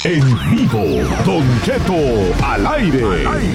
En vivo, Don Cheto al aire.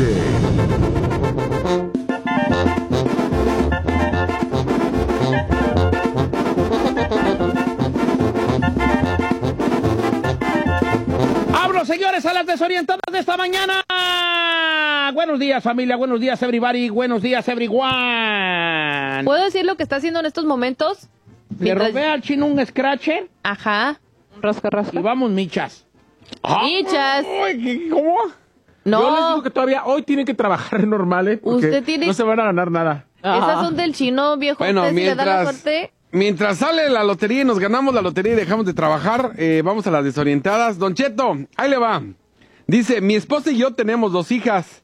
¡Abro, señores, a las desorientadas de esta mañana! Buenos días, familia. Buenos días, everybody. Buenos días, everyone. ¿Puedo decir lo que está haciendo en estos momentos? Le robé al chino un scratcher. Ajá. Rasca, rasca. Y vamos, michas. Michas. ¿Cómo? No. Yo les digo que todavía hoy tienen que trabajar normal, ¿eh? Porque Usted tiene- no se van a ganar nada. Esas son del chino, viejo. Bueno, Usted, si le da la suerte. mientras sale la lotería y nos ganamos la lotería y dejamos de trabajar, vamos a las desorientadas. Don Cheto, ahí le va. Dice, mi esposa y yo tenemos 2 hijas.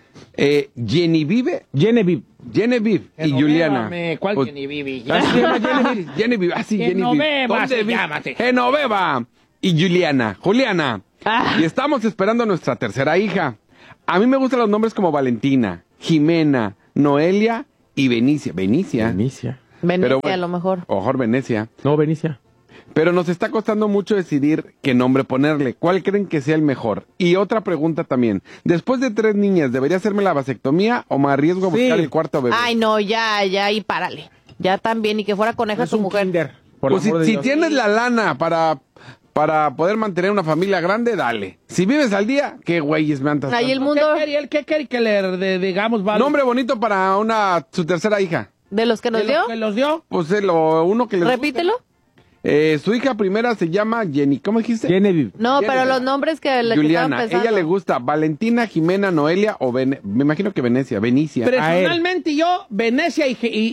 Genevieve y Juliana. ¿Cuál Pues, Genevieve? así se llama Genevieve. Genevieve, así, Genoveva ¿Dónde se vi? llámate. Genoveva y Juliana. Y estamos esperando a nuestra tercera hija. A mí me gustan los nombres como Valentina, Jimena, Noelia y Benicia. Venecia. Venecia, Pero bueno, a lo mejor. O mejor Venecia. No, Venecia. Pero nos está costando mucho decidir qué nombre ponerle. ¿Cuál creen que sea el mejor? Y otra pregunta también. Después de 3 niñas, ¿debería hacerme la vasectomía o me arriesgo a buscar el cuarto bebé? Ay, no, ya, y párale. Ya también, y que fuera coneja Es tu un mujer. kinder, por Pues amor de si Dios. tienes la lana para poder mantener una familia grande, dale. Si vives al día, qué güeyes me andas. Ahí el mundo ¿Qué quiere que le digamos? Vale? Nombre bonito para su tercera hija. de los que nos dio. ¿Que los dio? Pues uno que le Repítelo. Su hija primera se llama Jenny. ¿Cómo dijiste? Genevieve. No, pero Genevieve. los nombres que le estaban Juliana. pensando. Ella le gusta Valentina, Jimena, Noelia o me imagino que Benicia. Personalmente yo, Venecia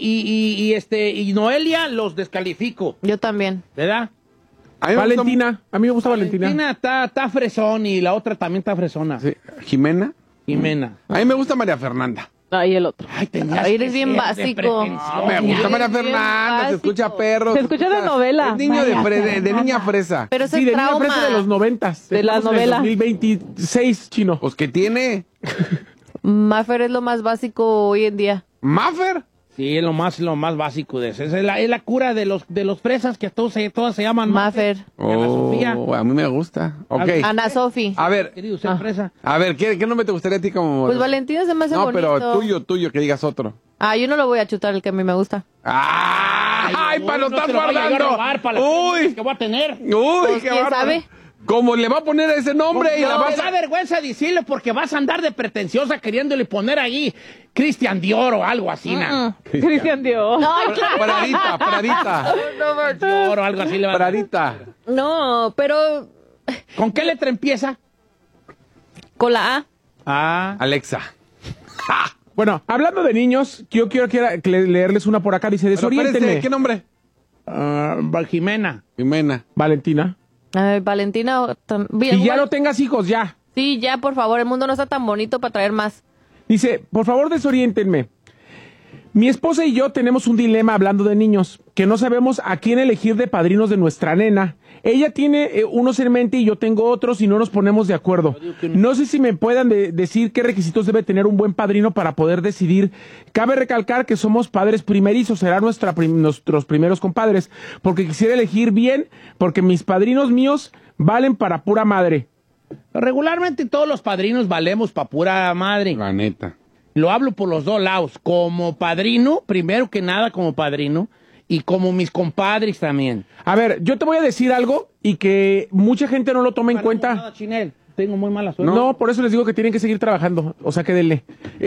y Noelia los descalifico, Yo también. ¿verdad? A mí me gusta- Valentina. A mí me gusta Valentina. está fresón y la otra también está fresona. Sí, Jimena. Jimena. A mí me gusta María Fernanda. Ahí el otro. Ay, tenías Ay, eres que bien ser de básico. pretensión. Me gusta Eres María bien Fernanda, se básico. escucha perro. Se escucha de novela. Es niño de niña fresa. Pero ese Sí, es de niña trauma. fresa de los 90s. De la Estamos en el novela. 2026, chino. Pues que tiene. Maffer es lo más básico hoy en día. Maffer. Sí, es lo más básico de eso. Es la cura de los fresas que todas se llaman Maffer. Ana Sofía. A mí me gusta. Ok. Ana Sofi. A ver, Querido, ser fresa. ¿qué nombre te gustaría a ti como? Pues Valentina se me hace No, bonito. pero tuyo, que digas otro. Ah, yo no lo voy a chutar el que a mí me gusta. ¡Ay, para lo no estás te lo vaya yo a guardando! robar para las cosas ¡Uy! que voy a tener. ¡Uy, Pues, qué ¿quién bárbaro! sabe? Como le va a poner ese nombre y la Me vas da a... vergüenza decirle porque vas a andar de pretenciosa queriéndole poner ahí Cristian Dior o algo así, ¿no? Cristian Dios. Pradita. Dior o algo así le va a dar. Pradita. No, pero ¿Con qué letra empieza? con la A. Ah. Alexa. Bueno, hablando de niños, yo quiero leerles una por acá. Dice, Pero desoriéntenme. espérese, ¿qué nombre? Jimena. Jimena. Valentina. Ay, Valentina. Bien, Y ya igual. no tengas hijos, ya. Sí, ya, por favor. El mundo no está tan bonito para traer más. Dice, por favor desoriéntenme. Mi esposa y yo tenemos un dilema hablando de niños, que no sabemos a quién elegir de padrinos de nuestra nena. Ella tiene unos en mente y yo tengo otros y no nos ponemos de acuerdo. No sé si me puedan decir qué requisitos debe tener un buen padrino para poder decidir. Cabe recalcar que somos padres primerizos, serán nuestros primeros compadres, porque quisiera elegir bien, porque mis padrinos míos valen para pura madre. Regularmente todos los padrinos valemos pa' pura madre. La neta. Lo hablo por los dos lados. Como padrino, primero que nada como padrino, y como mis compadres también. A ver, yo te voy a decir algo y que mucha gente no lo toma en Para cuenta. nada, Chinel. Tengo muy mala suerte. No, por eso les digo que tienen que seguir trabajando. O sea, que denle.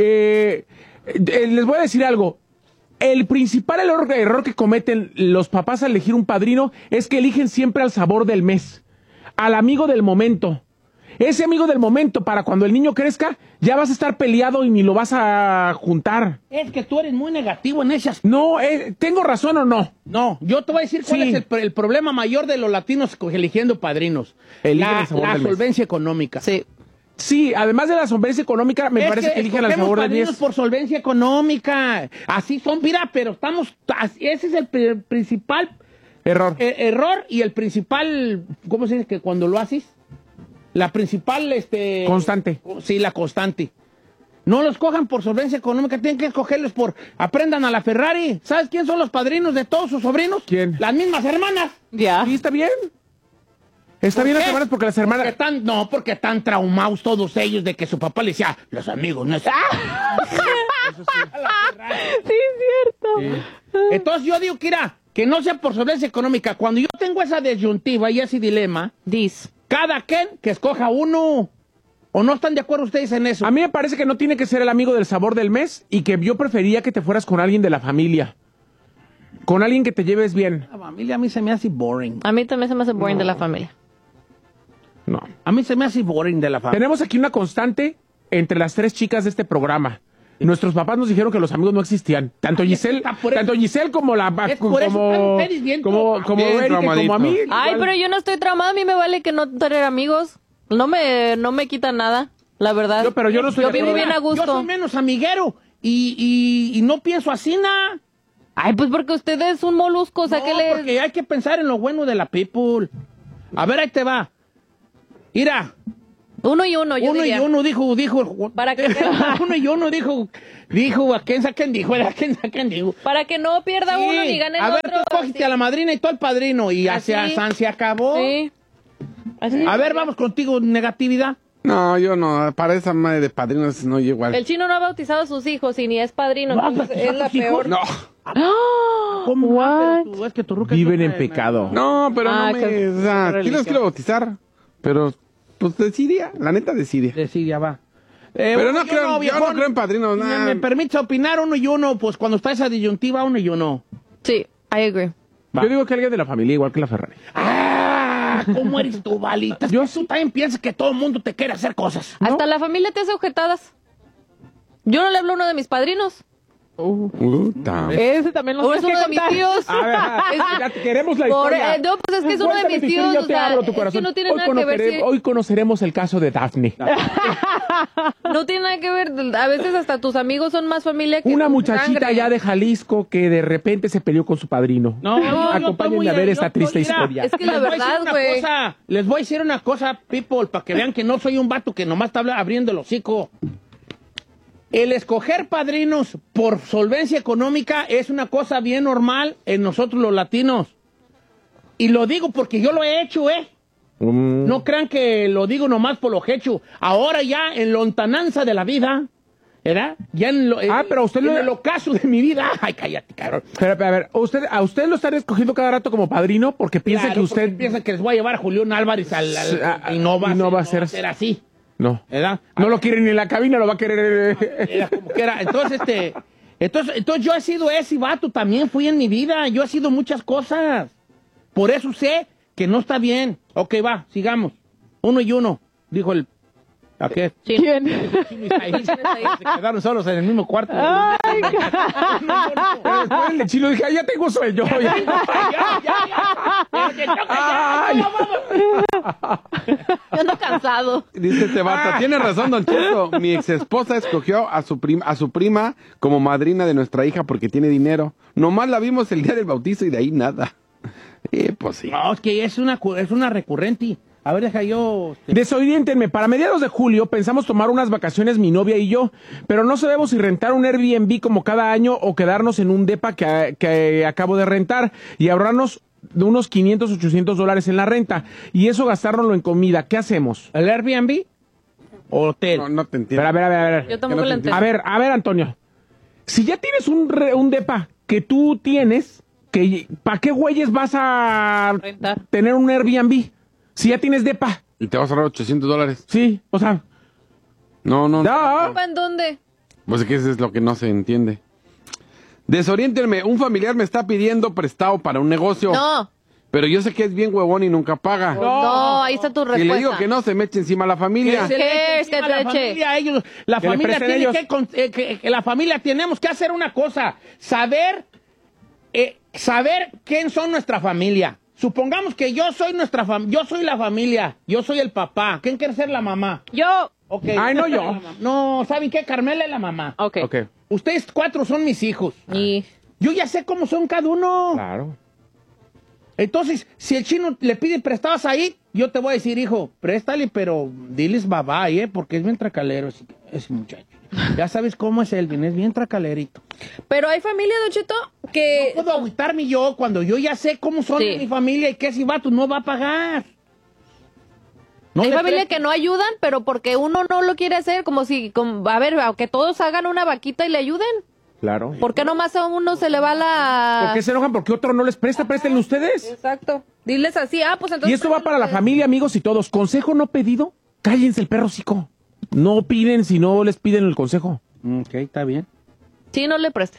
Les voy a decir algo. El principal error que cometen los papás al elegir un padrino es que eligen siempre al sabor del mes, al amigo del momento. Ese amigo del momento, para cuando el niño crezca, ya vas a estar peleado y ni lo vas a juntar. Es que tú eres muy negativo en ese aspecto. No, ¿tengo razón o no? No, yo te voy a decir cuál Sí. es el problema mayor de los latinos eligiendo padrinos. Eligen La el sabor del mes. solvencia económica. Sí. Sí, además de la solvencia económica, me parece que eligen al escogemos sabor del padrinos mes. por solvencia económica. Así son, mira, pero ese es el principal Error. error y el principal, ¿cómo se dice? Que cuando lo haces, la principal, Constante. Sí, la constante. No los cojan por solvencia económica, tienen que escogerlos aprendan a la Ferrari. ¿Sabes quién son los padrinos de todos sus sobrinos? ¿Quién? Las mismas hermanas. Ya. Sí, está bien. Está bien ¿Por las qué? hermanas porque las hermanas... Porque están traumados todos ellos de que su papá le decía, los amigos no es... Sí, es cierto. Entonces yo digo que no sea por solvencia económica. Cuando yo tengo esa disyuntiva y ese dilema, cada quien que escoja uno. ¿O no están de acuerdo ustedes en eso? A mí me parece que no tiene que ser el amigo del sabor del mes y que yo prefería que te fueras con alguien de la familia. Con alguien que te lleves bien. La familia a mí se me hace boring. A mí también se me hace boring de la familia. No. A mí se me hace boring de la familia. Tenemos aquí una constante entre las 3 chicas de este programa. Nuestros papás nos dijeron que los amigos no existían. Tanto Giselle como la... por eso están ustedes bien como Erika, como a mí. Ay, igual. pero yo no estoy traumada. A mí me vale que no tener amigos. No me quita nada, la verdad. Pero yo no estoy Yo de vivo acuerdo. bien a gusto. Yo soy menos amiguero y no pienso así, nada. Ay, pues porque usted es un molusco, o sea, que le... porque hay que pensar en lo bueno de la people. A ver, ahí te va. Mira. Uno y uno, yo diría. Uno dijo. Para que... Uno y uno dijo, ¿a quién dijo? Para que no pierda uno ni gane el a ver, otro. tú cógete a la madrina y tú al padrino y hacia San se acabó. Sí. Así. A ver, vamos contigo, negatividad. No, yo no. Para esa madre de padrinos no llego igual. El chino no ha bautizado a sus hijos y ni es padrino, ¿No has entonces bautizado es la a tus hijos? peor. No. ¿Cómo? What? Pero es que tu ruca Viven es en una- pecado. No, pero Ah, no qué- me... O sea, qué sí los quiero bautizar. Pero, pues decidia. La neta decidia. Decidia, va. Pero uno no y creo, uno, yo viejón. no creo en padrinos. ¿Me, me permites opinar uno y uno? Pues cuando está esa disyuntiva, uno y uno. Sí, I agree. Yo digo que alguien de la familia, igual que la Ferrari. ¡Ah! ¿Cómo eres tú, Balita? Yo Tú también piensas que todo el mundo te quiere hacer cosas. Hasta la familia te hace objetadas. Yo no le hablo a uno de mis padrinos. Puta. Ese también lo O es uno de mis tíos. A ver, ya queremos la historia. No, pues es que es uno de Cuéntame mis tu historia, tíos. yo O te sea, abro tu es corazón. que no tiene Hoy nada que ver. Hoy conoceremos el caso de Daphne. No tiene nada que ver. A veces hasta tus amigos son más familia que Una tu muchachita sangre. ya de Jalisco que de repente se peleó con su padrino. Acompáñenme a ver esta triste historia. Es que la verdad, güey. Les voy a decir una cosa, people, para que vean que no soy un vato que nomás está abriendo el hocico. El escoger padrinos por solvencia económica es una cosa bien normal en nosotros los latinos. Y lo digo porque yo lo he hecho, ¿eh? No crean que lo digo nomás por lo que he hecho. Ahora ya en lontananza de la vida, ¿verdad? Ya en lo, pero usted en lo... el ocaso de mi vida. Ay, cállate, cabrón. Pero, a ver, ¿a usted lo están escogiendo cada rato como padrino porque piensa Claro, que usted... porque piensa que les voy a llevar a Julián Álvarez y no va a ser así. No. ¿Verdad? No lo quiere ni en la cabina, lo va a querer... Era como que era. Entonces, entonces yo he sido ese vato también, fui en mi vida. Yo he sido muchas cosas. Por eso sé que no está bien. Ok, va, sigamos. Uno y uno, dijo el... ¿A qué? Sí. ¿Quién? Se quedaron solos en el mismo cuarto. Ay, Pero después el chino dije, ya tengo sueño. Ay. Yo ando cansado. Dice este vato, tiene razón, don Cheto. Mi ex esposa escogió a su prima como madrina de nuestra hija porque tiene dinero. Nomás la vimos el día del bautizo y de ahí nada. Pues sí. No, es que es una recurrente. A ver, deja yo... Desoriéntenme, para mediados de julio pensamos tomar unas vacaciones mi novia y yo, pero no sabemos si rentar un Airbnb como cada año o quedarnos en un depa que acabo de rentar y ahorrarnos de unos $500, $800 en la renta y eso gastárnoslo en comida. ¿Qué hacemos? ¿El Airbnb? ¿Hotel? No te entiendo. Pero a ver. Yo tampoco no lo te entiendo. A ver, Antonio. Si ya tienes un depa que tú tienes, ¿para qué güeyes vas a Rentar. tener un Airbnb? Si ya tienes depa. Y te vas a ahorrar $800. Sí, o sea... No. ¿En dónde? Pues es que eso es lo que no se entiende. Desoriéntenme, un familiar me está pidiendo prestado para un negocio. No. Pero yo sé que es bien huevón y nunca paga. No, ahí está tu Si respuesta. le digo que no, se me eche encima a la familia. se le eche es que encima te a la eche? familia, ellos, la Que le familia presten tiene ellos. que la familia tenemos que hacer una cosa, saber quién son nuestra familia. Supongamos que yo soy yo soy la familia, yo soy el papá. ¿Quién quiere ser la mamá? Yo. Okay. Ay, no yo. No, ¿saben qué? Carmela es la mamá. Ok. Ustedes 4 son mis hijos. Y... Yo ya sé cómo son cada uno. Claro. Entonces, si el chino le pide prestados ahí, yo te voy a decir, hijo, préstale, pero diles bye, porque es bien tracalero ese muchacho. Ya sabes cómo es Elvin, es bien tracalerito. Pero hay familia, Don Cheto, que... No puedo agüitarme yo cuando yo ya sé cómo son Sí. mi familia y que ese vato no va a pagar. No Hay le familias prestes. que no ayudan, pero porque uno no lo quiere hacer, a ver, que todos hagan una vaquita y le ayuden. Claro. ¿Por qué nomás a uno se le va la...? ¿Por qué se enojan? Porque otro no les presta, préstenle ustedes. Exacto. Diles así, pues entonces... Y esto va para la familia, amigos y todos. Consejo no pedido, cállense el perro hocico. No piden si no les piden el consejo. Ok, está bien. Sí, no le prestes.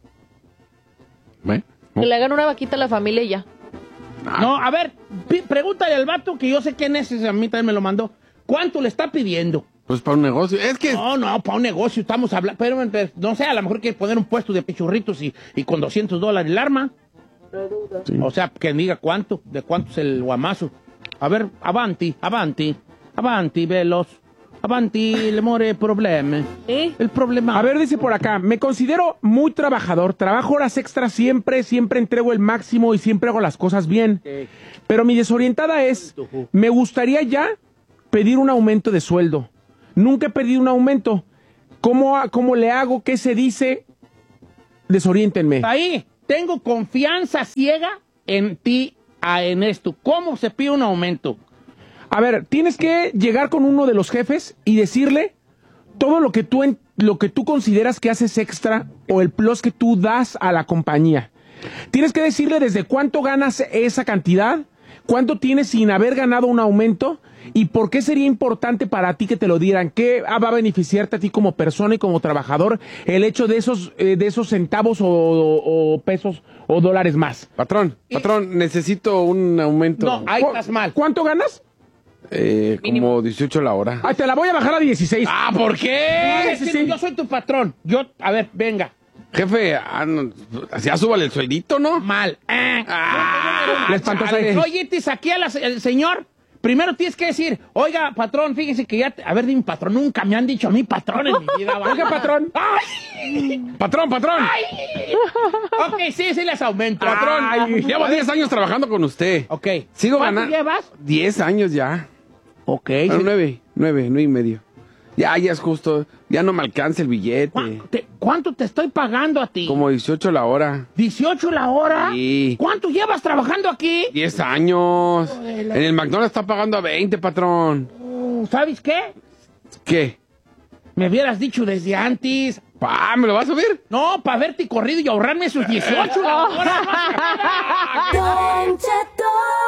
¿Ve? Que le hagan una vaquita a la familia y ya. No, a ver, pregúntale al vato que yo sé quién es, a mí también me lo mandó. ¿Cuánto le está pidiendo? Pues para un negocio. Es que... No, para un negocio estamos hablando. Pero no sé, a lo mejor quiere poner un puesto de pichurritos y con $200 el arma. Sí. O sea, que diga cuánto, de cuánto es el guamazo. A ver, avanti, veloz. Avanti, le more problemi. ¿Eh? El problema. A ver, dice por acá, me considero muy trabajador, trabajo horas extras siempre entrego el máximo y siempre hago las cosas bien. Pero mi desorientada es, me gustaría ya pedir un aumento de sueldo. Nunca he pedido un aumento. ¿Cómo le hago? ¿Qué se dice? Desoriéntenme. Ahí, tengo confianza ciega en ti, en esto. ¿Cómo se pide un aumento? A ver, tienes que llegar con uno de los jefes y decirle todo lo que tú consideras que haces extra o el plus que tú das a la compañía. Tienes que decirle desde cuánto ganas esa cantidad, cuánto tienes sin haber ganado un aumento y por qué sería importante para ti que te lo dieran. ¿Qué va a beneficiarte a ti como persona y como trabajador el hecho de esos centavos o pesos o dólares más? Patrón, necesito un aumento. No, ahí estás mal. ¿Cuánto ganas? Como 18 la hora. Ay, te la voy a bajar a 16. ¿Por qué? Sí. Yo soy tu patrón. A ver, venga. Jefe, ya súbale el sueldito, ¿no? Mal. Le espantó Chale. ese- Oye, aquí el señor. Primero tienes que decir, oiga, patrón, fíjese que ya... A ver, dime, patrón, nunca me han dicho a mí patrón en mi vida. ¿vale? Oiga, patrón. ¡Ay! ¡Patrón! Ok, sí, les aumento. Patrón, Ay. llevo 10 años trabajando con usted. Ok. Sigo ¿Cuánto ganando. llevas? 10 años ya. Ok. Bueno, 9 y medio. Ya es justo. Ya no me alcanza el billete. ¿Cuánto te estoy pagando a ti? Como 18 la hora. ¿18 la hora? Sí. ¿Cuánto llevas trabajando aquí? 10 años. En el McDonald's está pagando a 20, patrón. ¿Sabes qué? ¿Qué? Me hubieras dicho desde antes. ¿Me lo va a subir? No, para verte corrido y ahorrarme esos 18 la hora. Don Cheto.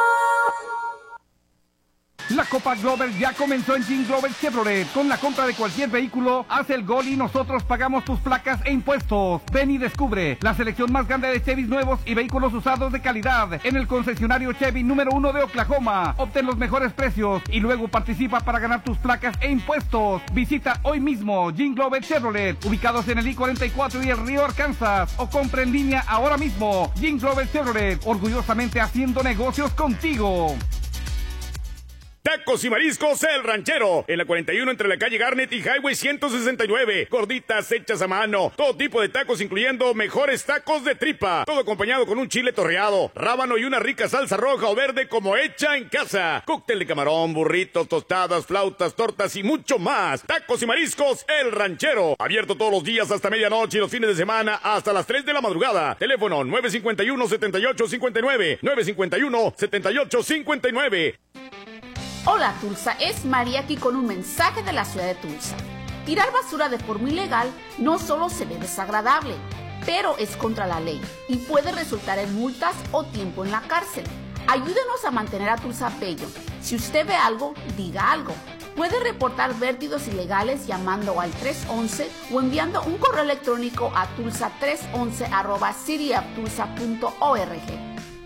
La Copa Glover ya comenzó en Jean Glover Chevrolet. Con la compra de cualquier vehículo, haz el gol y nosotros pagamos tus placas e impuestos. Ven y descubre la selección más grande de Chevys nuevos y vehículos usados de calidad en el concesionario Chevy número 1 de Oklahoma. Obtén los mejores precios y luego participa para ganar tus placas e impuestos. Visita hoy mismo Jean Glover Chevrolet, ubicados en el I-44 y el Río Arkansas, o compra en línea ahora mismo. Jean Glover Chevrolet, orgullosamente haciendo negocios contigo. Tacos y mariscos El Ranchero, en la 41 entre la calle Garnet y Highway 169. Gorditas hechas a mano, todo tipo de tacos incluyendo mejores tacos de tripa, todo acompañado con un chile torreado, rábano y una rica salsa roja o verde como hecha en casa. Cóctel de camarón, burritos, tostadas, flautas, tortas y mucho más. Tacos y mariscos El Ranchero, abierto todos los días hasta medianoche y los fines de semana hasta las 3 de la madrugada. Teléfono 951-7859, 951-7859. Hola Tulsa, es María aquí con un mensaje de la ciudad de Tulsa. Tirar basura de forma ilegal no solo se ve desagradable, pero es contra la ley y puede resultar en multas o tiempo en la cárcel. Ayúdenos a mantener a Tulsa bello. Si usted ve algo, diga algo. Puede reportar vertidos ilegales llamando al 311 o enviando un correo electrónico a tulsa311@cityofTulsa.org.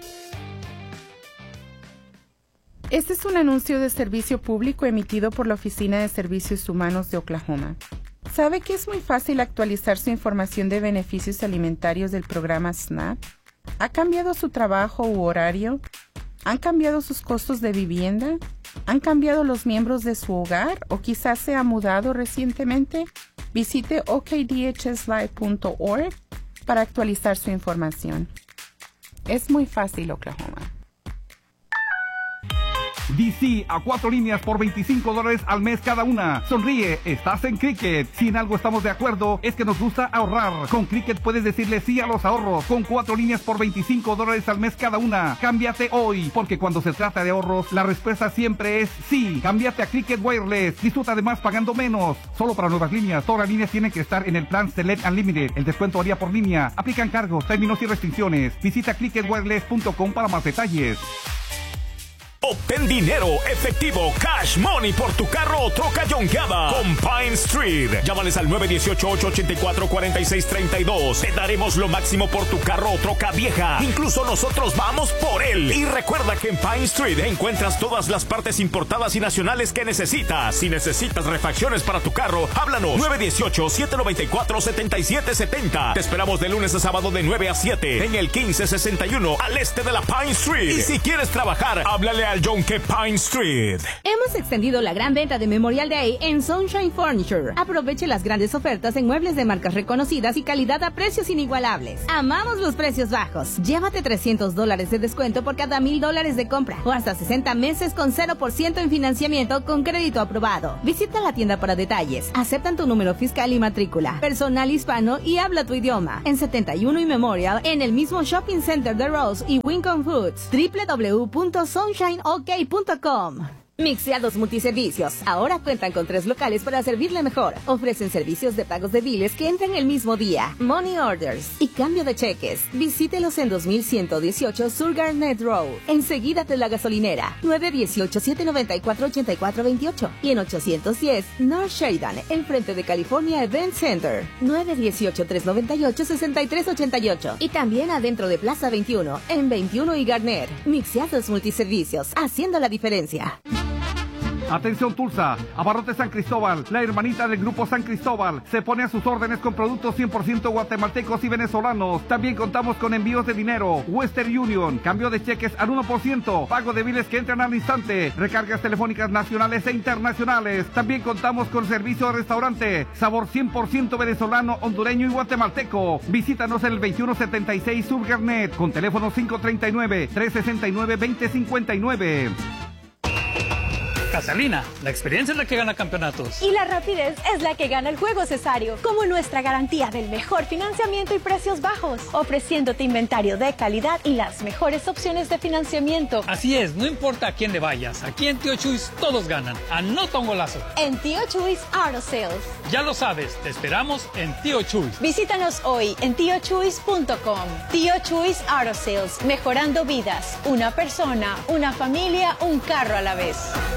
Este es un anuncio de servicio público emitido por la Oficina de Servicios Humanos de Oklahoma. ¿Sabe que es muy fácil actualizar su información de beneficios alimentarios del programa SNAP? ¿Ha cambiado su trabajo u horario? ¿Han cambiado sus costos de vivienda? ¿Han cambiado los miembros de su hogar o quizás se ha mudado recientemente? Visite okdhslive.org para actualizar su información. Es muy fácil, Oklahoma. DC a 4 líneas por $25 al mes cada una. Sonríe, estás en Cricket. Si en algo estamos de acuerdo, es que nos gusta ahorrar. Con Cricket puedes decirle sí a los ahorros. Con 4 líneas por $25 al mes cada una. Cámbiate hoy, porque cuando se trata de ahorros, la respuesta siempre es sí. Cámbiate a Cricket Wireless. Disfruta además pagando menos. Solo para nuevas líneas. Todas las líneas tienen que estar en el plan Select Unlimited. El descuento varía por línea. Aplican cargos, términos y restricciones. Visita cricketwireless.com para más detalles. Obtén dinero efectivo, cash money por tu carro o troca yonkeada con Pine Street. Llámales al 918-884-4632. Te daremos lo máximo por tu carro o troca vieja. Incluso nosotros vamos por él. Y recuerda que en Pine Street encuentras todas las partes importadas y nacionales que necesitas. Si necesitas refacciones para tu carro, háblanos. 918-794-7770. Te esperamos de lunes a sábado de 9 a 7 en el 1561 al este de la Pine Street. Y si quieres trabajar, háblale al Yonke Pine Street. Hemos extendido la gran venta de Memorial Day en Sunshine Furniture. Aproveche las grandes ofertas en muebles de marcas reconocidas y calidad a precios inigualables. Amamos los precios bajos. Llévate $300 de descuento por cada $1,000 de compra o hasta 60 meses con 0% en financiamiento con crédito aprobado. Visita la tienda para detalles. Aceptan tu número fiscal y matrícula. Personal hispano y habla tu idioma. En 71 y Memorial, en el mismo Shopping Center de Rose y Wincom Foods. www.sunshineok.com. Mixeados Multiservicios. Ahora cuentan con 3 locales para servirle mejor. Ofrecen servicios de pagos de biles que entran el mismo día, money orders y cambio de cheques. Visítelos en 2118 Sur Garnet Road, enseguida de la gasolinera. 918-794-8428 y en 810 North Sheridan, enfrente de California Event Center. 918-398-6388 y también adentro de Plaza 21, en 21 y Garnet. Mixeados Multiservicios, haciendo la diferencia. Atención Tulsa, Abarrotes San Cristóbal, la hermanita del Grupo San Cristóbal, se pone a sus órdenes con productos 100% guatemaltecos y venezolanos. También contamos con envíos de dinero, Western Union, cambio de cheques al 1%, pago de biles que entran al instante, recargas telefónicas nacionales e internacionales. También contamos con servicio de restaurante, sabor 100% venezolano, hondureño y guatemalteco. Visítanos en el 2176 Sur Garnet, con teléfono 539-369-2059. Casalina, la experiencia es la que gana campeonatos. Y la rapidez es la que gana el juego, Cesario. Como nuestra garantía del mejor financiamiento y precios bajos, ofreciéndote inventario de calidad y las mejores opciones de financiamiento. Así es, no importa a quién le vayas, aquí en Tío Chuys todos ganan. Anota un golazo. En Tío Chuys Auto Sales. Ya lo sabes, te esperamos en Tío Chuys. Visítanos hoy en tiochuys.com. Tío Chuys Auto Sales, mejorando vidas. Una persona, una familia, un carro a la vez.